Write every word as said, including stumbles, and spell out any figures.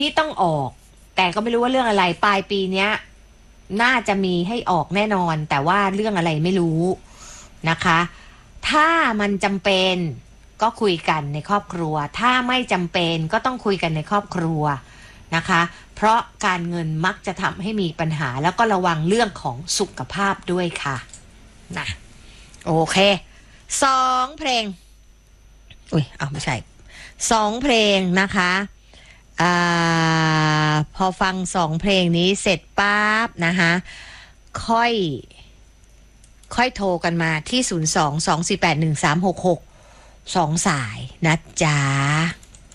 ที่ต้องออกแต่ก็ไม่รู้ว่าเรื่องอะไรปลายปีเนี้ยน่าจะมีให้ออกแน่นอนแต่ว่าเรื่องอะไรไม่รู้นะคะถ้ามันจำเป็นก็คุยกันในครอบครัวถ้าไม่จำเป็นก็ต้องคุยกันในครอบครัวนะคะเพราะการเงินมักจะทำให้มีปัญหาแล้วก็ระวังเรื่องของสุขภาพด้วยค่ะนะโอเคสองเพลงอุ้ยเอาไม่ใช่สองเพลงนะคะอ่าพอฟังสองเพลงนี้เสร็จปั๊บนะคะค่อยค่อยโทรกันมาที่ศูนย์ สอง สอง สี่ แปด หนึ่ง สาม หก หก สองสายนะจ๊ะ